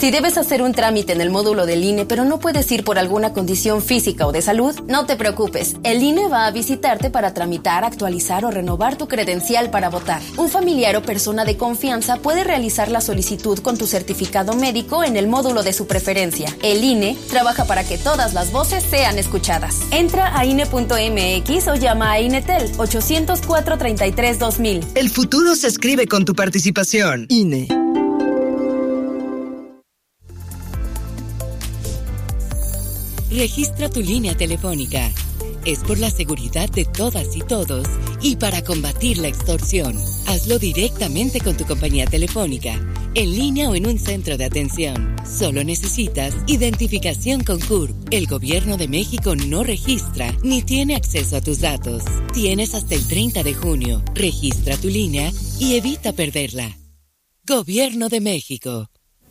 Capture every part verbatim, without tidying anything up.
Si debes hacer un trámite en el módulo del I N E, pero no puedes ir por alguna condición física o de salud, no te preocupes. El I N E va a visitarte para tramitar, actualizar o renovar tu credencial para votar. Un familiar o persona de confianza puede realizar la solicitud con tu certificado médico en el módulo de su preferencia. El I N E trabaja para que todas las voces sean escuchadas. Entra a I N E punto M X o llama a INETEL ochocientos cuatro, treinta y tres, dos mil. El futuro se escribe con tu participación. I N E. Registra tu línea telefónica. Es por la seguridad de todas y todos y para combatir la extorsión. Hazlo directamente con tu compañía telefónica, en línea o en un centro de atención. Solo necesitas identificación con C U R P. El Gobierno de México no registra ni tiene acceso a tus datos. Tienes hasta el treinta de junio. Registra tu línea y evita perderla. Gobierno de México.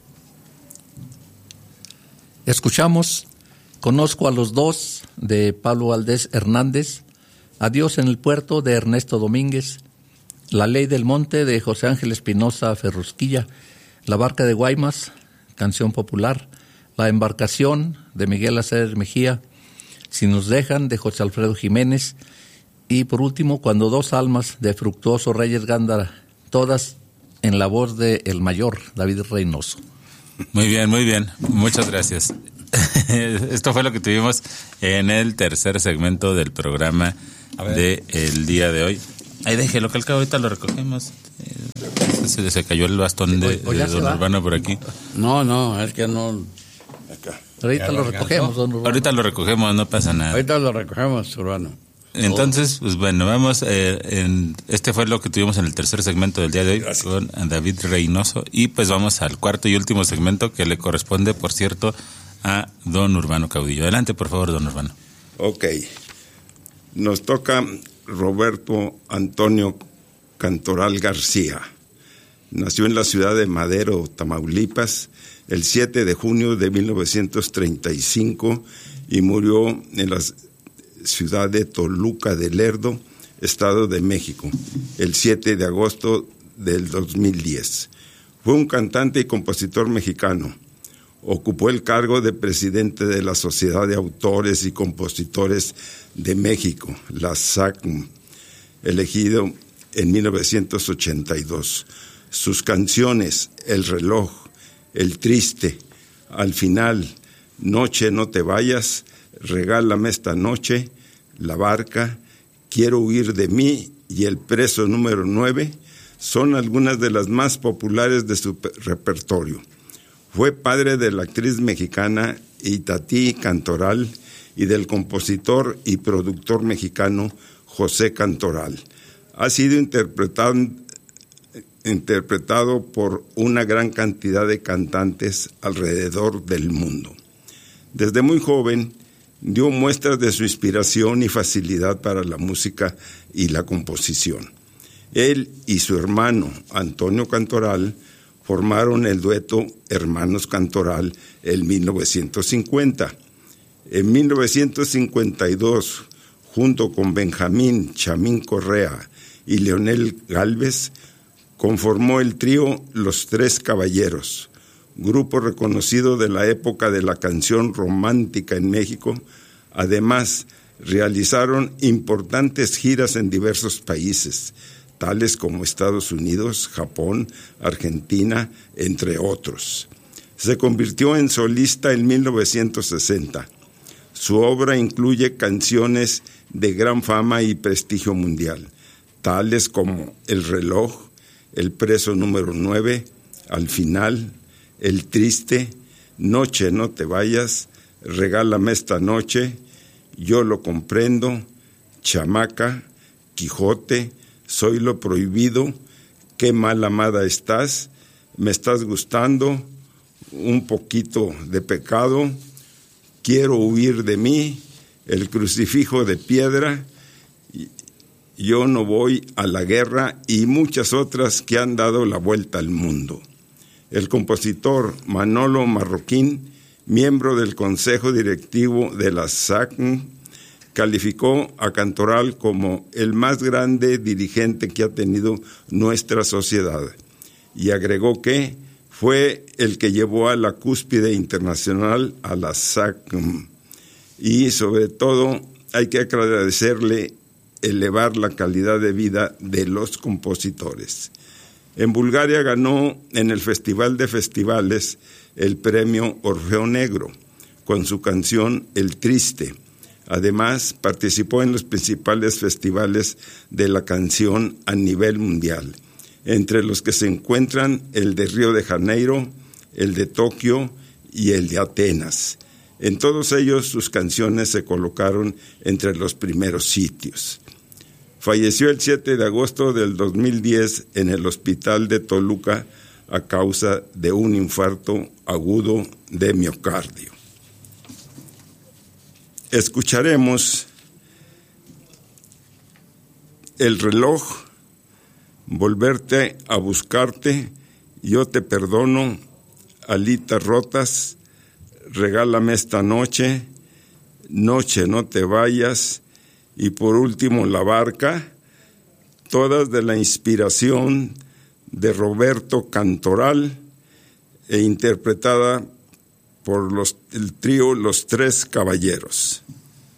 Escuchamos Conozco a los dos, de Pablo Valdés Hernández, Adiós en el puerto, de Ernesto Domínguez, La ley del monte, de José Ángel Espinosa Ferrusquilla, La barca de Guaymas, canción popular, La embarcación, de Miguel Aceves Mejía, Si nos dejan, de José Alfredo Jiménez, y por último, Cuando dos almas, de Fructuoso Reyes Gándara, todas en la voz de el mayor, David Reynoso. Muy bien, muy bien, muchas gracias. Esto fue lo que tuvimos en el tercer segmento del programa de el día de hoy. Ahí déjelo, que al cabo ahorita lo recogemos. Se, se cayó el bastón de, de Don Urbano por aquí. No, no, es que no. Acá. Ahorita lo recogemos, Don Urbano. Ahorita lo recogemos, no pasa nada. Ahorita lo recogemos, Urbano. Entonces, pues bueno, vamos. Eh, en, este fue lo que tuvimos en el tercer segmento del día de hoy. Gracias. Con David Reynoso. Y pues vamos al cuarto y último segmento, que le corresponde, por cierto, a Don Urbano Caudillo. Adelante, por favor, Don Urbano. Ok. Nos toca Roberto Antonio Cantoral García. Nació en la ciudad de Madero, Tamaulipas, el siete de junio de mil novecientos treinta y cinco y murió en la ciudad de Toluca de Lerdo, Estado de México, el siete de agosto del dos mil diez. Fue un cantante y compositor mexicano. Ocupó el cargo de presidente de la Sociedad de Autores y Compositores de México, la S A C M, elegido en mil novecientos ochenta y dos. Sus canciones, El reloj, El triste, Al final, Noche no te vayas, Regálame esta noche, La barca, Quiero huir de mí y El preso número nueve son algunas de las más populares de su repertorio. Fue padre de la actriz mexicana Itatí Cantoral y del compositor y productor mexicano José Cantoral. Ha sido interpretado, interpretado por una gran cantidad de cantantes alrededor del mundo. Desde muy joven dio muestras de su inspiración y facilidad para la música y la composición. Él y su hermano Antonio Cantoral formaron el dueto Hermanos Cantoral en mil novecientos cincuenta. En mil novecientos cincuenta y dos, junto con Benjamín Chamín Correa y Leonel Gálvez, conformó el trío Los Tres Caballeros, grupo reconocido de la época de la canción romántica en México. Además, realizaron importantes giras en diversos países, tales como Estados Unidos, Japón, Argentina, entre otros. Se convirtió en solista en mil novecientos sesenta. Su obra incluye canciones de gran fama y prestigio mundial, tales como El reloj, El preso número nueve, Al final, El triste, Noche no te vayas, Regálame esta noche, Yo lo comprendo, Chamaca, Quijote, Soy lo prohibido, Qué mal amada estás, Me estás gustando, Un poquito de pecado, Quiero huir de mí, El crucifijo de piedra, Yo no voy a la guerra y muchas otras que han dado la vuelta al mundo. El compositor Manolo Marroquín, miembro del Consejo Directivo de la S A C M, calificó a Cantoral como el más grande dirigente que ha tenido nuestra sociedad y agregó que Fue el que llevó a la cúspide internacional a la S A C M. Y sobre todo hay que agradecerle elevar la calidad de vida de los compositores. En Bulgaria ganó en el Festival de Festivales el premio Orfeo Negro con su canción El Triste. Además, participó en los principales festivales de la canción a nivel mundial, entre los que se encuentran el de Río de Janeiro, el de Tokio y el de Atenas. En todos ellos sus canciones se colocaron entre los primeros sitios. Falleció el siete de agosto del dos mil diez en el hospital de Toluca a causa de un infarto agudo de miocardio. Escucharemos El reloj, Volverte a buscarte, Yo te perdono, Alitas rotas, Regálame esta noche, Noche no te vayas, y por último La barca, todas de la inspiración de Roberto Cantoral e interpretada por los, el trío Los Tres Caballeros.